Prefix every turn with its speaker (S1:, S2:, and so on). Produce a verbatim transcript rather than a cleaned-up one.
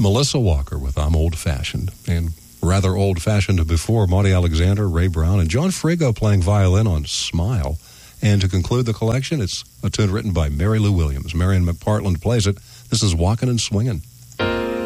S1: Melissa Walker with I'm Old Fashioned, and rather old-fashioned before, Monty Alexander, Ray Brown, and John Frigo playing violin on Smile. And to conclude the collection, it's a tune written by Mary Lou Williams. Marion McPartland plays it. This is Walkin' and Swingin'.